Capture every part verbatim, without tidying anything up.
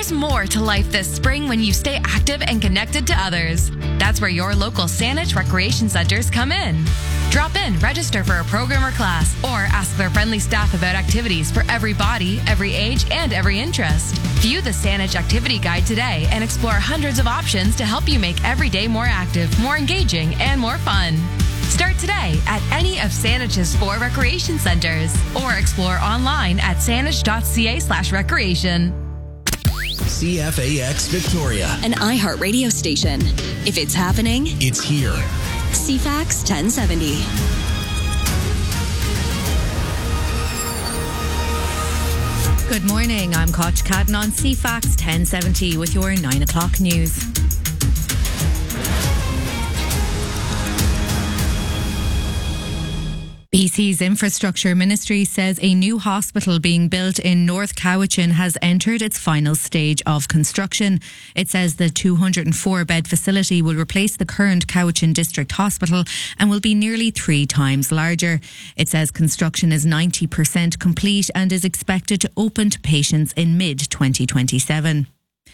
There's more to life this spring when you stay active and connected to others. That's where your local Saanich Recreation Centres come in. Drop in, register for a program or class, or ask their friendly staff about activities for every body, every age, and every interest. View the Saanich Activity Guide today and explore hundreds of options to help you make every day more active, more engaging, and more fun. Start today at any of Saanich's four recreation centres, or explore online at saanich.ca slash recreation. C F A X Victoria, an iHeart radio station. If it's happening, it's here. C FAX ten seventy. Good morning, I'm Koch Cadden on C FAX ten seventy with your nine o'clock news. B C's Infrastructure Ministry says a new hospital being built in North Cowichan has entered its final stage of construction. It says the two hundred four bed facility will replace the current Cowichan District Hospital and will be nearly three times larger. It says construction is ninety percent complete and is expected to open to patients in mid twenty twenty-seven.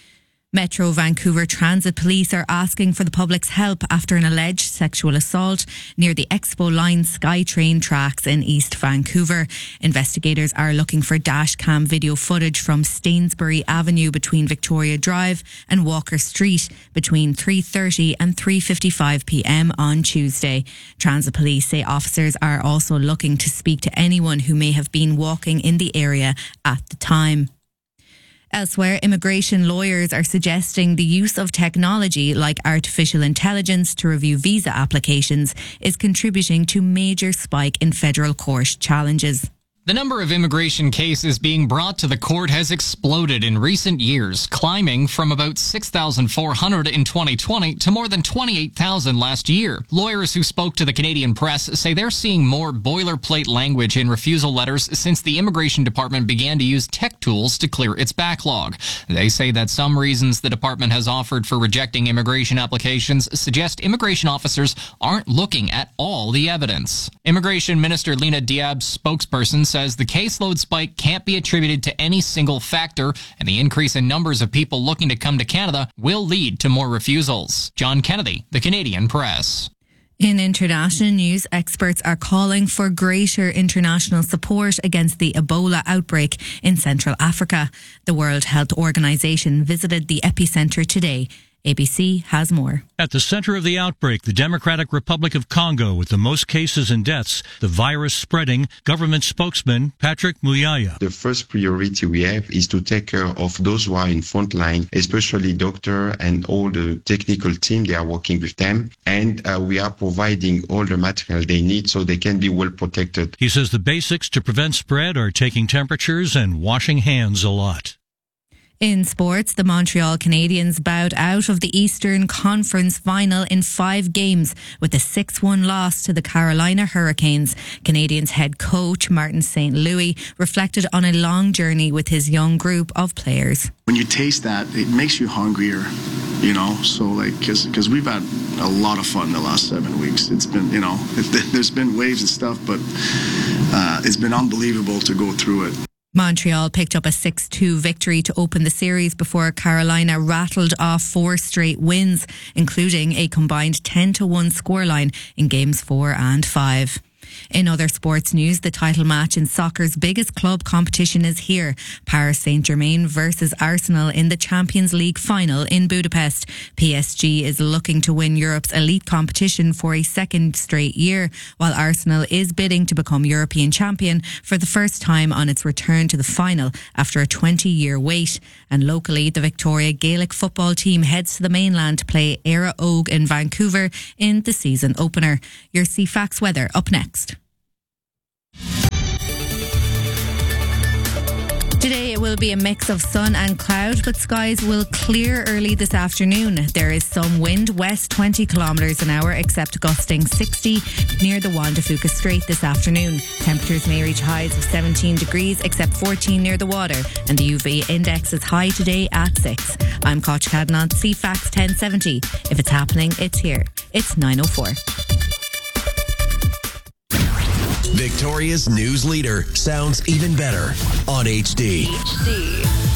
Metro Vancouver Transit Police are asking for the public's help after an alleged sexual assault near the Expo Line SkyTrain tracks in East Vancouver. Investigators are looking for dashcam video footage from Stainsbury Avenue between Victoria Drive and Walker Street between three thirty and three fifty-five p.m. on Tuesday. Transit Police say officers are also looking to speak to anyone who may have been walking in the area at the time. Elsewhere, immigration lawyers are suggesting the use of technology like artificial intelligence to review visa applications is contributing to major spike in federal court challenges. The number of immigration cases being brought to the court has exploded in recent years, climbing from about six thousand four hundred in twenty twenty to more than twenty-eight thousand last year. Lawyers who spoke to the Canadian Press say they're seeing more boilerplate language in refusal letters since the Immigration Department began to use tech tools to clear its backlog. They say that some reasons the department has offered for rejecting immigration applications suggest immigration officers aren't looking at all the evidence. Immigration Minister Lena Diab's spokesperson says the caseload spike can't be attributed to any single factor, and the increase in numbers of people looking to come to Canada will lead to more refusals. John Kennedy, The Canadian Press. In international news, experts are calling for greater international support against the Ebola outbreak in Central Africa. The World Health Organization visited the epicentre today. A B C has more. At the center of the outbreak, the Democratic Republic of Congo, with the most cases and deaths, the virus spreading, government spokesman Patrick Muyaya. The first priority we have is to take care of those who are in front line, especially doctor and all the technical team. They are working with them, and uh, we are providing all the material they need so they can be well protected. He says the basics to prevent spread are taking temperatures and washing hands a lot. In sports, the Montreal Canadiens bowed out of the Eastern Conference final in five games with a six one loss to the Carolina Hurricanes. Canadiens head coach Martin Saint Louis reflected on a long journey with his young group of players. When you taste that, it makes you hungrier, you know, so like, because because we've had a lot of fun the last seven weeks. It's been, you know, it, there's been waves and stuff, but uh, it's been unbelievable to go through it. Montreal picked up a six two victory to open the series before Carolina rattled off four straight wins, including a combined ten to one scoreline in games four and five. In other sports news, the title match in soccer's biggest club competition is here. Paris Saint-Germain versus Arsenal in the Champions League final in Budapest. P S G is looking to win Europe's elite competition for a second straight year, while Arsenal is bidding to become European champion for the first time on its return to the final after a twenty-year wait. And locally, the Victoria Gaelic football team heads to the mainland to play Éire Óg in Vancouver in the season opener. Your C FAX weather up next. Today it will be a mix of sun and cloud, but skies will clear early this afternoon. There is some wind, west twenty kilometres an hour, except gusting sixty near the Juan de Fuca Strait this afternoon. Temperatures may reach highs of seventeen degrees, except fourteen near the water, and the U V index is high today at six. I'm Koch Cadden on C FAX ten seventy. If it's happening, it's here. It's nine oh four. Victoria's news leader sounds even better on H D. H D.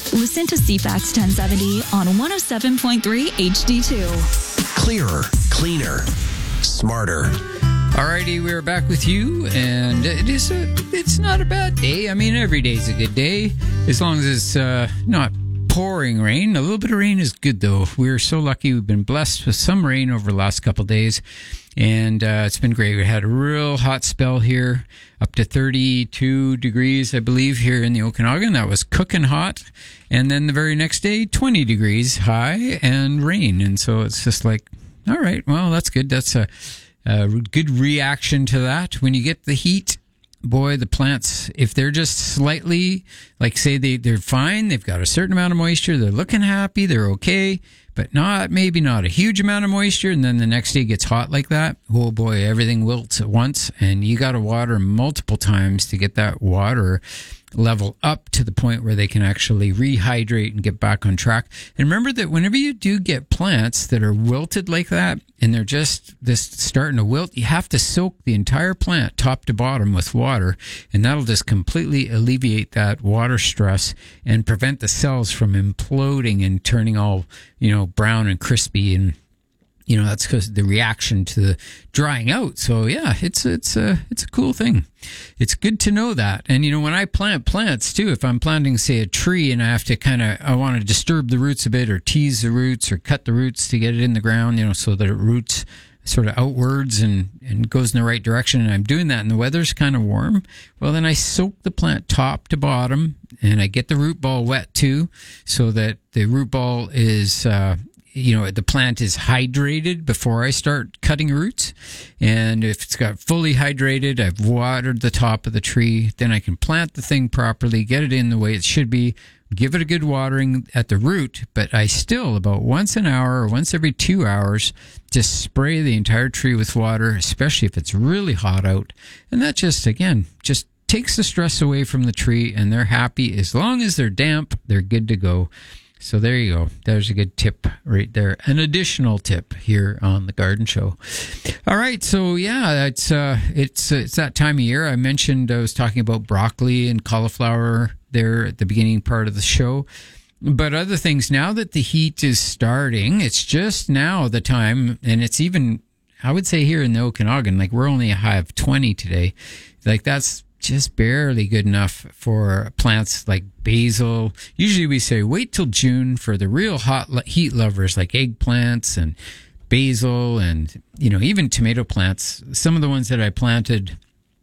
Listen to C FAX ten seventy on one oh seven point three H D two. Clearer, cleaner, smarter. Alrighty, we're back with you, and it is a, it's not a bad day. I mean, every day's a good day, as long as it's uh, not pouring rain. A little bit of rain is good, though. We're so lucky. We've been blessed with some rain over the last couple of days, and uh, it's been great. We had a real hot spell here, up to thirty-two degrees, I believe, here in the Okanagan. That was cooking hot. And then the very next day, twenty degrees high and rain. And so it's just like, all right, well, that's good. That's a, a good reaction to that. When you get the heat, boy, the plants, if they're just slightly, like say they, they're fine, they've got a certain amount of moisture, they're looking happy, they're okay, but not, maybe not a huge amount of moisture, and then the next day gets hot like that, oh boy, everything wilts at once, and you got to water multiple times to get that water level up to the point where they can actually rehydrate and get back on track. And remember that whenever you do get plants that are wilted like that, and they're just this starting to wilt, you have to soak the entire plant top to bottom with water, and that'll just completely alleviate that water stress and prevent the cells from imploding and turning all, you know, brown and crispy. And you know, that's because the reaction to the drying out. So yeah, it's it's a it's a cool thing. It's good to know that. And you know, when I plant plants too, if I'm planting, say, a tree, and I have to kind of I want to disturb the roots a bit, or tease the roots, or cut the roots to get it in the ground, you know, so that it roots sort of outwards and and goes in the right direction. And I'm doing that, and the weather's kind of warm. Well, then I soak the plant top to bottom, and I get the root ball wet too, so that the root ball is. Uh, you know, the plant is hydrated before I start cutting roots. And if it's got fully hydrated, I've watered the top of the tree, then I can plant the thing properly, get it in the way it should be, give it a good watering at the root. But I still, about once an hour or once every two hours, just spray the entire tree with water, especially if it's really hot out. And that just, again, just takes the stress away from the tree, and they're happy. As long as they're damp, they're good to go. So there you go. There's a good tip right there. An additional tip here on the Garden Show. All right. So yeah, it's, uh, it's, it's that time of year. I mentioned I was talking about broccoli and cauliflower there at the beginning part of the show. But other things, now that the heat is starting, it's just now the time, and it's even, I would say here in the Okanagan, like we're only a high of twenty today. Like that's just barely good enough for plants like basil. Usually we say wait till June for the real hot heat lovers like eggplants and basil and, you know, even tomato plants. Some of the ones that I planted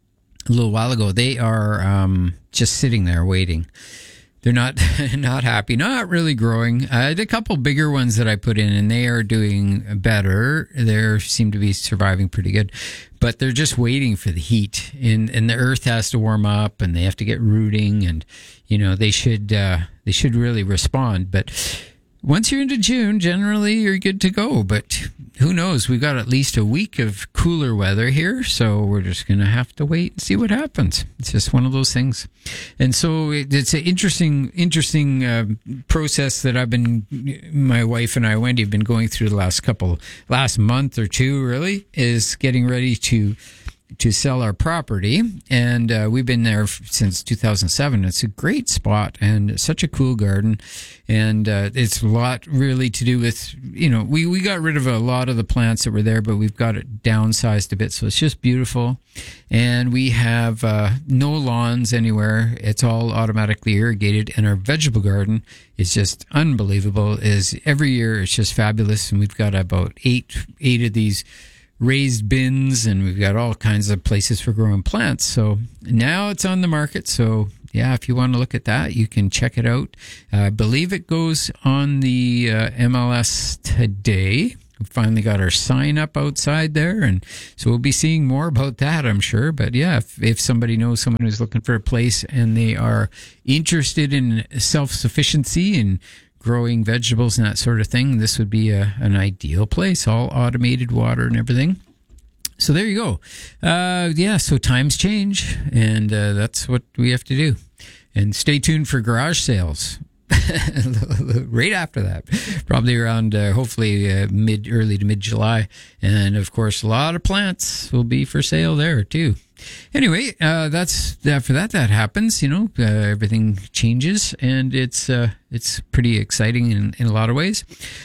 a little while ago, they are um, just sitting there waiting. They're not not happy, not really growing. I had a couple bigger ones that I put in, and they are doing better. They seem to be surviving pretty good, but they're just waiting for the heat, and and the earth has to warm up, and they have to get rooting, and you know they should uh, they should really respond. But once you're into June, generally you're good to go. But who knows? We've got at least a week of cooler weather here, so we're just going to have to wait and see what happens. It's just one of those things. And so it, it's an interesting, interesting uh, process that I've been, my wife and I, Wendy, have been going through the last couple, last month or two, really, is getting ready to to sell our property, and uh, we've been there since two thousand seven. It's a great spot and such a cool garden, and uh, it's a lot really to do with, you know, we, we got rid of a lot of the plants that were there, but we've got it downsized a bit, so it's just beautiful. And we have uh, no lawns anywhere. It's all automatically irrigated, and our vegetable garden is just unbelievable. Is every year it's just fabulous, and we've got about eight eight of these raised bins, and we've got all kinds of places for growing plants. So now it's on the market. So yeah, if you want to look at that, you can check it out. Uh, I believe it goes on the uh, M L S today. We finally got our sign up outside there, and so we'll be seeing more about that, I'm sure. But yeah, if, if somebody knows someone who's looking for a place and they are interested in self-sufficiency and growing vegetables and that sort of thing, this would be a, an ideal place, all automated water and everything. So there you go. Uh, yeah, so times change, and uh, that's what we have to do. And stay tuned for garage sales right after that, probably around uh, hopefully uh, mid, early to mid July. And of course, a lot of plants will be for sale there too. anyway, uh, that's after that that happens. You know, uh, everything changes, and it's uh, it's pretty exciting in, in a lot of ways.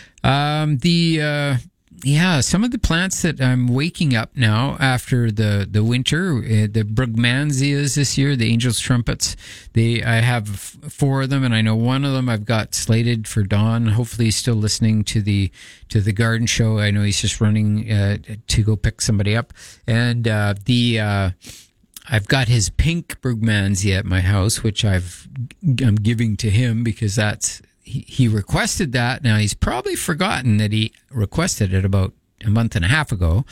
Um, the uh, yeah, some of the plants that I'm waking up now after the the winter, uh, the brugmansias this year, the angel's trumpets. They I have four of them, and I know one of them I've got slated for Don. Hopefully, he's still listening to the to the garden show. I know he's just running uh, to go pick somebody up, and uh, the. Uh, I've got his pink brugmansia at my house, which I've I'm giving to him because that's. He, he requested that. Now, he's probably forgotten that he requested it about a month and a half ago.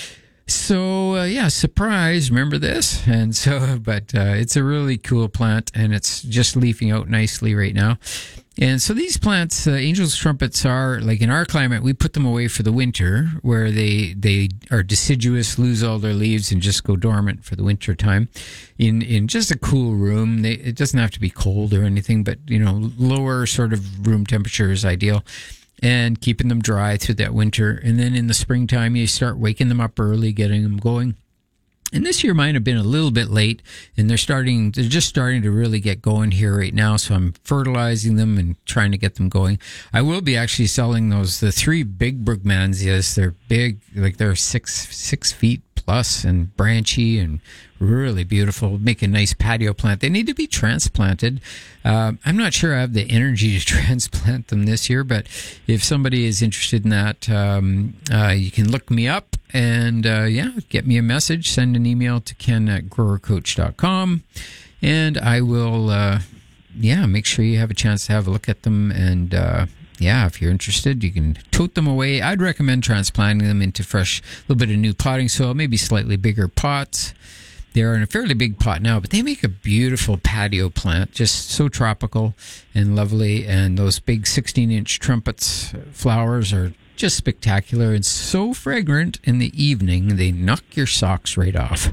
So, uh, yeah, surprise. Remember this? And so, but uh, it's a really cool plant, and it's just leafing out nicely right now. And so these plants, uh, angel's trumpets, are like in our climate, we put them away for the winter where they, they are deciduous, lose all their leaves and just go dormant for the winter time in, in just a cool room. They, it doesn't have to be cold or anything, but, you know, lower sort of room temperature is ideal, and keeping them dry through that winter. And then in the springtime, you start waking them up early, getting them going. And this year mine have been a little bit late, and they're starting, they're just starting to really get going here right now. So I'm fertilizing them and trying to get them going. I will be actually selling those, the three big brugmansias. They're big, like they're six, six feet plus and branchy and really beautiful. Make a nice patio plant. They need to be transplanted. Uh, I'm not sure I have the energy to transplant them this year, but if somebody is interested in that, um, uh, you can look me up and, uh, yeah, get me a message. Send an email to ken at grower coach dot com, and I will, uh, yeah, make sure you have a chance to have a look at them. And, uh, yeah, if you're interested, you can tote them away. I'd recommend transplanting them into fresh, a little bit of new potting soil, maybe slightly bigger pots. They're in a fairly big pot now, but they make a beautiful patio plant, just so tropical and lovely. And those big sixteen-inch trumpets flowers are just spectacular and so fragrant in the evening, they knock your socks right off.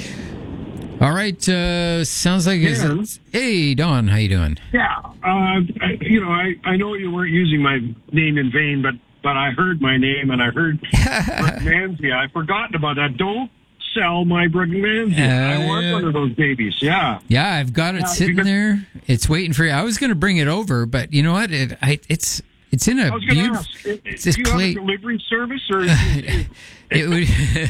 All right, uh, sounds like yeah. it's, hey, Don, how you doing? Yeah, uh, you know, I, I know you weren't using my name in vain, but, but I heard my name and I heard Brugmansia. I've forgotten about that. Don't sell my Brugmansia. Uh, I want one of those babies. Yeah. Yeah, I've got it yeah, sitting because, there. It's waiting for you. I was going to bring it over, but you know what? It, I, it's it's in a I was going to beautiful. ask, it, It's do this you clay. have a delivery service or? It would.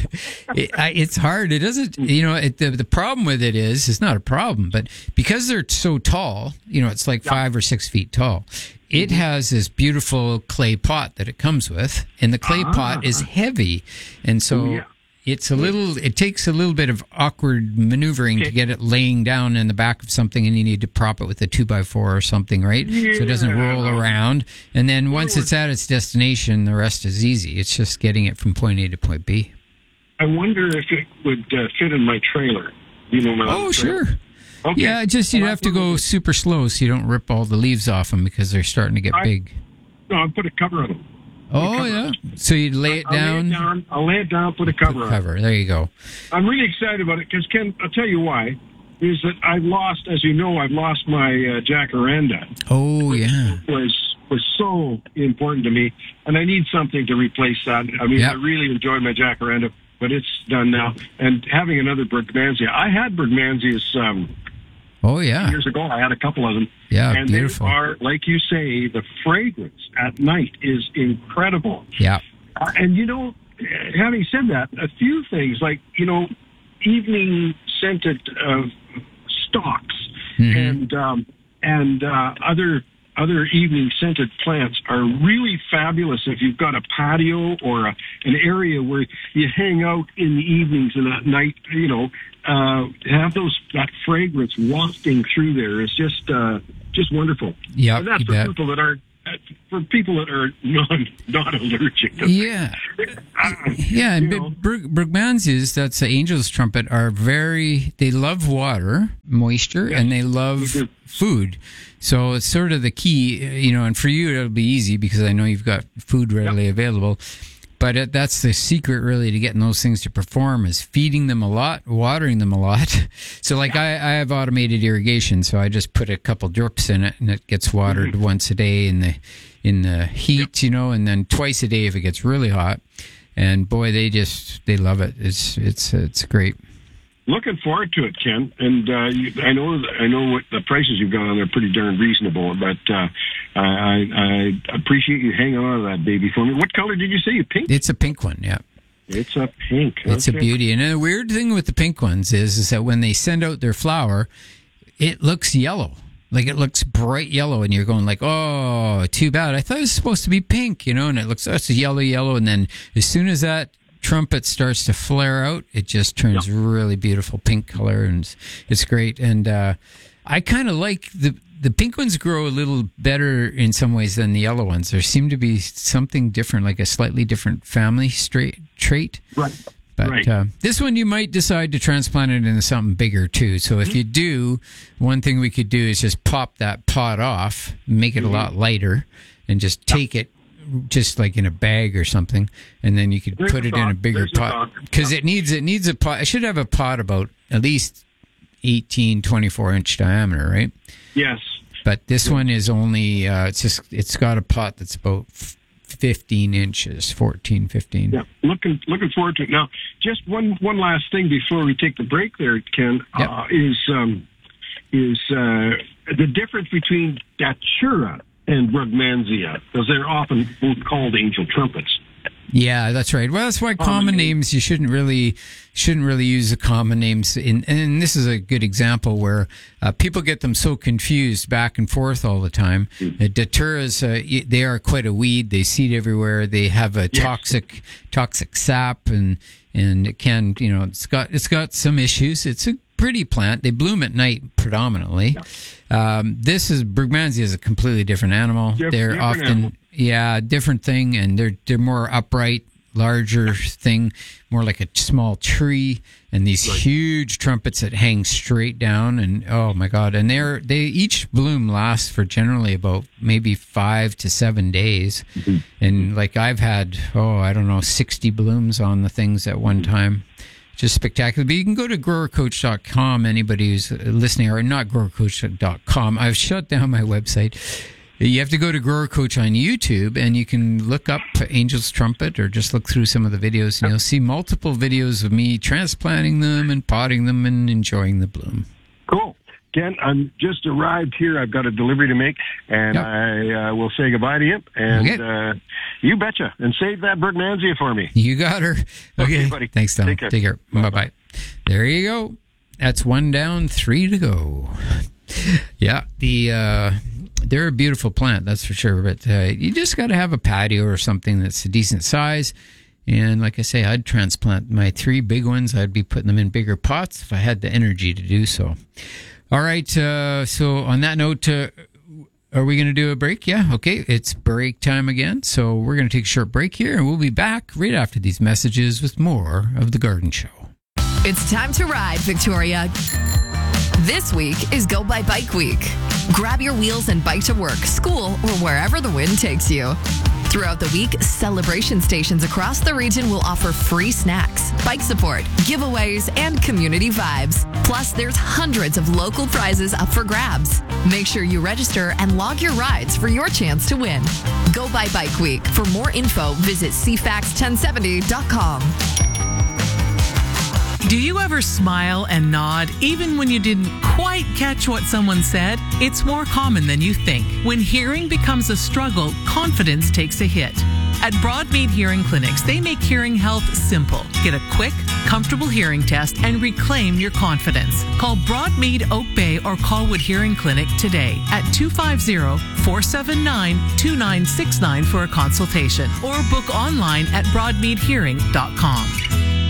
it, I, it's hard. It doesn't. You know, it, the the problem with it is it's not a problem, but because they're so tall, you know, it's like yeah. five or six feet tall. It mm-hmm. has this beautiful clay pot that it comes with, and the clay ah. pot is heavy, and so. Yeah. It's a little, it takes a little bit of awkward maneuvering okay. to get it laying down in the back of something, and you need to prop it with a two by four or something, right? Yeah. So it doesn't roll around. And then once it's at its destination, the rest is easy. It's just getting it from point A to point B. I wonder if it would uh, fit in my trailer. You know, my Oh, trailer. sure. Okay. Yeah, just you'd have to go super slow so you don't rip all the leaves off them because they're starting to get I, big. No, I'll put a cover on them. Oh, yeah. So you'd lay it I'll down? Lay it down. I'll lay it down, put a cover put a on cover. it. There you go. I'm really excited about it because, Ken, I'll tell you why. Is that I've lost, as you know, I've lost my uh, jacaranda. Oh, yeah. was was so important to me, and I need something to replace that. I mean, yep. I really enjoyed my jacaranda, but it's done now. And having another Brugmansia. I had Brugmansias um, oh, yeah. years ago. I had a couple of them. Yeah, and beautiful. They are, like you say, the fragrance at night is incredible. Yeah. Uh, and, you know, having said that, a few things like, you know, evening scented uh, stalks mm-hmm. and um, and uh, other other evening scented plants are really fabulous if you've got a patio or a, an area where you hang out in the evenings and at night, you know, uh, have those that fragrance wafting through there is just uh, just wonderful. Yeah, and that's for bet. people that are for people that are non not allergic. To yeah, uh, yeah, and know. Brug- Brugmansias, that's the angel's trumpet, are very. They love water, moisture, yes. and they love food. So it's sort of the key, you know. And for you, it'll be easy because I know you've got food readily yep. available. But it, that's the secret, really, to getting those things to perform is feeding them a lot, watering them a lot. So, like, I, I have automated irrigation, so I just put a couple drips in it, and it gets watered mm-hmm. once a day in the in the heat, you know, and then twice a day if it gets really hot. And boy, they just they love it. It's it's it's great. looking forward to it, Ken. And uh, you, I know I know what the prices you've got on there are pretty darn reasonable. But uh, I, I appreciate you hanging on to that baby for me. What color did you say? Pink? It's a pink one, yeah. It's a pink. It's okay. a beauty. And the weird thing with the pink ones is, is that when they send out their flower, it looks yellow. Like it looks bright yellow, and you're going like, oh, too bad. I thought it was supposed to be pink, you know, and it looks, oh, it's a yellow, yellow. And then as soon as that trumpet starts to flare out, it just turns yeah. really beautiful pink color, and it's, it's great. And uh, I kind of like the the pink ones grow a little better in some ways than the yellow ones. There seem to be something different, like a slightly different family straight, trait. Right. But right. uh, this one you might decide to transplant it into something bigger too. So if mm-hmm. you do, one thing we could do is just pop that pot off, make it mm-hmm. a lot lighter, and just take yeah. it just like in a bag or something, and then you could There's put it in a bigger There's pot because it needs it needs a pot. It should have a pot about at least eighteen, twenty-four inch diameter, right? Yes. But this one is only uh, it's just it's got a pot that's about fifteen inches, fourteen, fifteen. Yeah, looking looking forward to it. Now, just one one last thing before we take the break there, Ken, yep. uh, is um, is uh, the difference between Datura and Brugmansia, because they're often both called angel trumpets. Yeah, that's right. Well, that's why common, common names, you shouldn't really shouldn't really use the common names. In, and this is a good example where uh, people get them so confused back and forth all the time. Mm-hmm. Uh, Daturas, uh, they are quite a weed. They seed everywhere. They have a yes. toxic toxic sap, and and it can, you know, it's got it's got some issues. It's a pretty plant. They bloom at night predominantly. Yeah. Um, this is Brugmansia is a completely different animal. Different, they're different often animal. yeah, different thing, and they're they're more upright, larger thing, more like a small tree, and these right. huge trumpets that hang straight down, and oh my god, and they're they each bloom lasts for generally about maybe five to seven days, mm-hmm. and like I've had oh I don't know sixty blooms on the things at one mm-hmm. time. Just spectacular. But you can go to grower coach dot com, anybody who's listening, or not grower coach dot com. I've shut down my website. You have to go to Grower Coach on YouTube, and you can look up Angel's Trumpet or just look through some of the videos, and you'll see multiple videos of me transplanting them and potting them and enjoying the bloom. Cool. Ken, I'm just arrived here. I've got a delivery to make, and yep. I uh, will say goodbye to you. And okay. uh, you betcha. And save that Brugmansia for me. You got her. Okay, okay buddy. Thanks, Tom. Take care. Take care. Bye bye. There you go. That's one down, three to go. Yeah, the uh, they're a beautiful plant, that's for sure. But uh, you just got to have a patio or something that's a decent size. And like I say, I'd transplant my three big ones. I'd be putting them in bigger pots if I had the energy to do so. All right. Uh, so on that note, uh, are we going to do a break? Yeah. Okay. It's break time again. So we're going to take a short break here, and we'll be back right after these messages with more of The Garden Show. It's time to ride, Victoria. This week is Go By Bike Week. Grab your wheels and bike to work, school, or wherever the wind takes you. Throughout the week, celebration stations across the region will offer free snacks, bike support, giveaways, and community vibes. Plus, there's hundreds of local prizes up for grabs. Make sure you register and log your rides for your chance to win. Go By Bike Week. For more info, visit c fax ten seventy dot com. Do you ever smile and nod even when you didn't quite catch what someone said? It's more common than you think. When hearing becomes a struggle, confidence takes a hit. At Broadmead Hearing Clinics, they make hearing health simple. Get a quick, comfortable hearing test and reclaim your confidence. Call Broadmead Oak Bay or Colwood Hearing Clinic today at two five zero, four seven nine, two nine six nine for a consultation, or book online at broadmead hearing dot com.